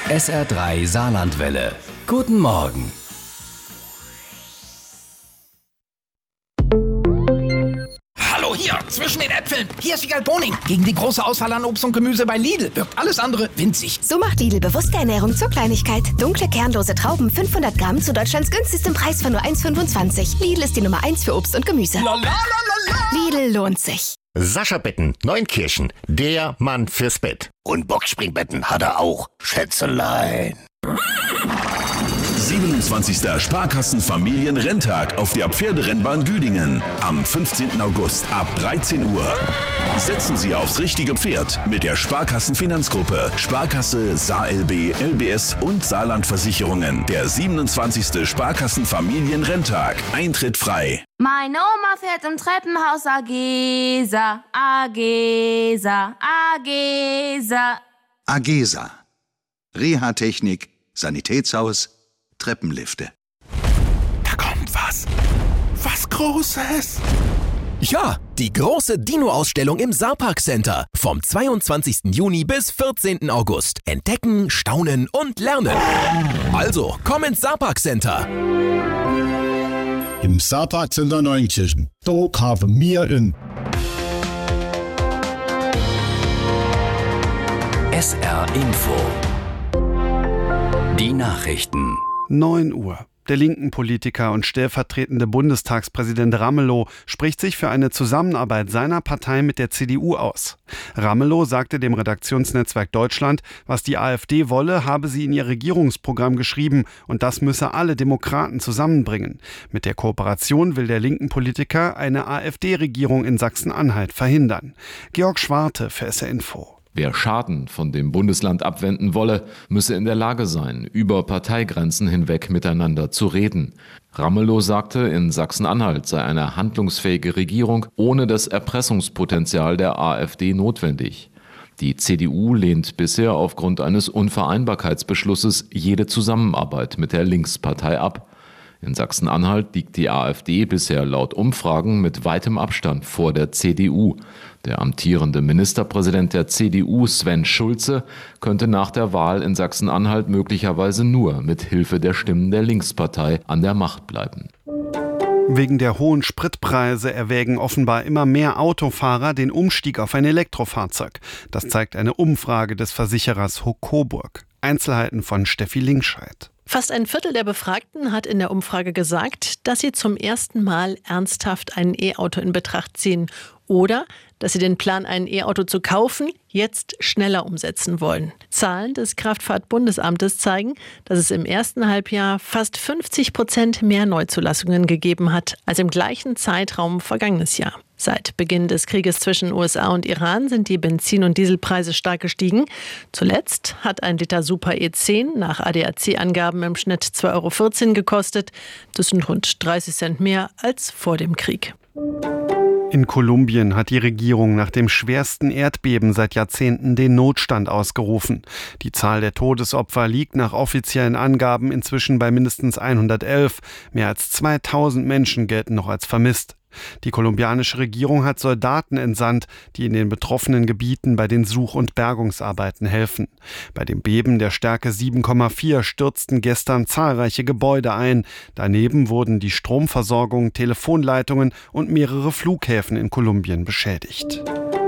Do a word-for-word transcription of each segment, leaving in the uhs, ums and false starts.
S R drei Saarlandwelle. Guten Morgen. Hallo, hier, zwischen den Äpfeln. Hier ist Wiegald Boning. Gegen die große Auswahl an Obst und Gemüse bei Lidl wirkt alles andere winzig. So macht Lidl bewusste Ernährung zur Kleinigkeit. Dunkle, kernlose Trauben, fünfhundert Gramm zu Deutschlands günstigstem Preis von nur eins Komma fünfundzwanzig. Lidl ist die Nummer eins für Obst und Gemüse. La, la, la, la, la. Lidl lohnt sich. Sascha Betten, Neunkirchen, der Mann fürs Bett. Und Boxspringbetten hat er auch, Schätzelein. siebenundzwanzigster Sparkassen-Familienrenntag auf der Pferderennbahn Düdingen am fünfzehnten August ab dreizehn Uhr. Setzen Sie aufs richtige Pferd mit der Sparkassen-Finanzgruppe, Sparkasse, SaarLB, L B S und Saarlandversicherungen. Der siebenundzwanzigste Sparkassen-Familienrenntag. Eintritt frei. Meine Oma fährt im Treppenhaus Agesa, Agesa, Agesa. Agesa. Reha-Technik, Sanitätshaus, Treppenlifte. Da kommt was. Was Großes. Ja, die große Dino-Ausstellung im Saarpark Center. Vom zweiundzwanzigsten Juni bis vierzehnten August. Entdecken, staunen und lernen. Also, komm ins Saarpark Center. Im Saarpark Center Neunkirchen. Dort haben wir in S R Info. Die Nachrichten. neun Uhr. Der linken Politiker und stellvertretende Bundestagspräsident Ramelow spricht sich für eine Zusammenarbeit seiner Partei mit der C D U aus. Ramelow sagte dem Redaktionsnetzwerk Deutschland, was die AfD wolle, habe sie in ihr Regierungsprogramm geschrieben und das müsse alle Demokraten zusammenbringen. Mit der Kooperation will der linken Politiker eine AfD-Regierung in Sachsen-Anhalt verhindern. Georg Schwarte für S R Info. Wer Schaden von dem Bundesland abwenden wolle, müsse in der Lage sein, über Parteigrenzen hinweg miteinander zu reden. Ramelow sagte, in Sachsen-Anhalt sei eine handlungsfähige Regierung ohne das Erpressungspotenzial der AfD notwendig. Die C D U lehnt bisher aufgrund eines Unvereinbarkeitsbeschlusses jede Zusammenarbeit mit der Linkspartei ab. In Sachsen-Anhalt liegt die AfD bisher laut Umfragen mit weitem Abstand vor der C D U. Der amtierende Ministerpräsident der C D U, Sven Schulze, könnte nach der Wahl in Sachsen-Anhalt möglicherweise nur mit Hilfe der Stimmen der Linkspartei an der Macht bleiben. Wegen der hohen Spritpreise erwägen offenbar immer mehr Autofahrer den Umstieg auf ein Elektrofahrzeug. Das zeigt eine Umfrage des Versicherers Huck Coburg. Einzelheiten von Steffi Linkscheid. Fast ein Viertel der Befragten hat in der Umfrage gesagt, dass sie zum ersten Mal ernsthaft ein E-Auto in Betracht ziehen oder dass sie den Plan, ein E-Auto zu kaufen, jetzt schneller umsetzen wollen. Zahlen des Kraftfahrtbundesamtes zeigen, dass es im ersten Halbjahr fast fünfzig Prozent mehr Neuzulassungen gegeben hat als im gleichen Zeitraum vergangenes Jahr. Seit Beginn des Krieges zwischen U S A und Iran sind die Benzin- und Dieselpreise stark gestiegen. Zuletzt hat ein Liter Super E zehn nach A D A C-Angaben im Schnitt zwei Euro vierzehn gekostet. Das sind rund dreißig Cent mehr als vor dem Krieg. In Kolumbien hat die Regierung nach dem schwersten Erdbeben seit Jahrzehnten den Notstand ausgerufen. Die Zahl der Todesopfer liegt nach offiziellen Angaben inzwischen bei mindestens hundertelf. Mehr als zweitausend Menschen gelten noch als vermisst. Die kolumbianische Regierung hat Soldaten entsandt, die in den betroffenen Gebieten bei den Such- und Bergungsarbeiten helfen. Bei dem Beben der Stärke sieben Komma vier stürzten gestern zahlreiche Gebäude ein. Daneben wurden die Stromversorgung, Telefonleitungen und mehrere Flughäfen in Kolumbien beschädigt.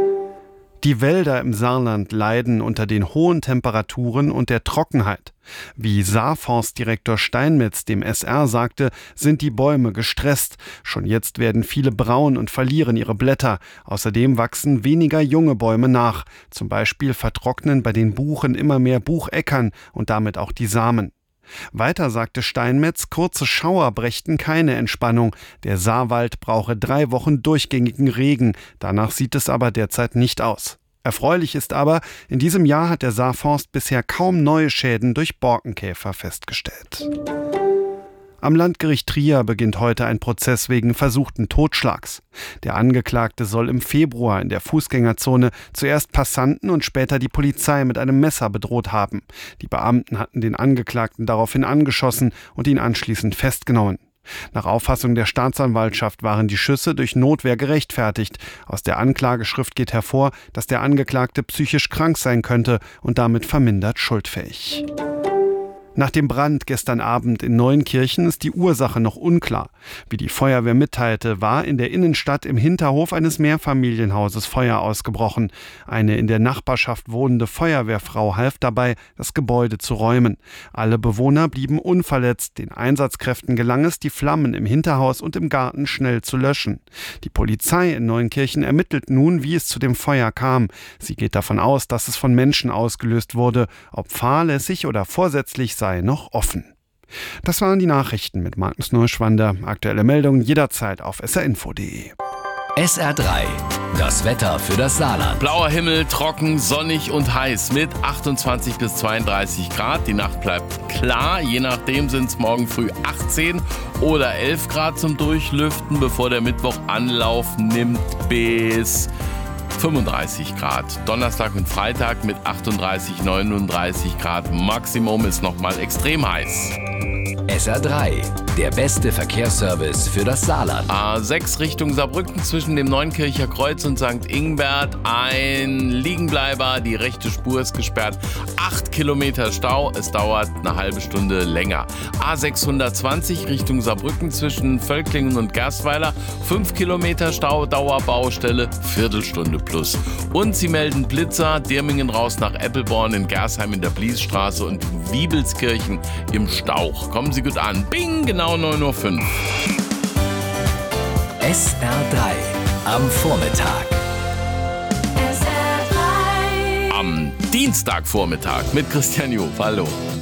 Die Wälder im Saarland leiden unter den hohen Temperaturen und der Trockenheit. Wie Saarforstdirektor Steinmetz dem S R sagte, sind die Bäume gestresst. Schon jetzt werden viele braun und verlieren ihre Blätter. Außerdem wachsen weniger junge Bäume nach. Zum Beispiel vertrocknen bei den Buchen immer mehr Bucheckern und damit auch die Samen. Weiter sagte Steinmetz, kurze Schauer brächten keine Entspannung. Der Saarwald brauche drei Wochen durchgängigen Regen. Danach sieht es aber derzeit nicht aus. Erfreulich ist aber, in diesem Jahr hat der Saarforst bisher kaum neue Schäden durch Borkenkäfer festgestellt. Am Landgericht Trier beginnt heute ein Prozess wegen versuchten Totschlags. Der Angeklagte soll im Februar in der Fußgängerzone zuerst Passanten und später die Polizei mit einem Messer bedroht haben. Die Beamten hatten den Angeklagten daraufhin angeschossen und ihn anschließend festgenommen. Nach Auffassung der Staatsanwaltschaft waren die Schüsse durch Notwehr gerechtfertigt. Aus der Anklageschrift geht hervor, dass der Angeklagte psychisch krank sein könnte und damit vermindert schuldfähig. Nach dem Brand gestern Abend in Neunkirchen ist die Ursache noch unklar. Wie die Feuerwehr mitteilte, war in der Innenstadt im Hinterhof eines Mehrfamilienhauses Feuer ausgebrochen. Eine in der Nachbarschaft wohnende Feuerwehrfrau half dabei, das Gebäude zu räumen. Alle Bewohner blieben unverletzt. Den Einsatzkräften gelang es, die Flammen im Hinterhaus und im Garten schnell zu löschen. Die Polizei in Neunkirchen ermittelt nun, wie es zu dem Feuer kam. Sie geht davon aus, dass es von Menschen ausgelöst wurde. Ob fahrlässig oder vorsätzlich sei noch offen. Das waren die Nachrichten mit Magnus Neuschwander. Aktuelle Meldungen jederzeit auf s r info punkt d e. S R drei. Das Wetter für das Saarland. Blauer Himmel, trocken, sonnig und heiß mit achtundzwanzig bis zweiunddreißig Grad. Die Nacht bleibt klar. Je nachdem sind es morgen früh achtzehn oder elf Grad zum Durchlüften, bevor der Mittwoch Anlauf nimmt bis fünfunddreißig Grad. Donnerstag und Freitag mit achtunddreißig, neununddreißig Grad. Maximum ist nochmal extrem heiß. S R drei, der beste Verkehrsservice für das Saarland. A sechs Richtung Saarbrücken zwischen dem Neunkircher Kreuz und Sankt Ingbert. Ein Liegenbleiber, die rechte Spur ist gesperrt. Acht Kilometer Stau, es dauert eine halbe Stunde länger. A sechshundertzwanzig Richtung Saarbrücken zwischen Völklingen und Gerstweiler. Fünf Kilometer Stau, Dauerbaustelle, Viertelstunde plus. Und sie melden Blitzer, Dirmingen raus nach Eppelborn, in Gersheim in der Bliesstraße und Wiebelskirchen im Stauch. Kommen Sie gut an. Bing, genau neun Uhr fünf. S R drei am Vormittag. Am Dienstagvormittag mit Christian Jof. Hallo.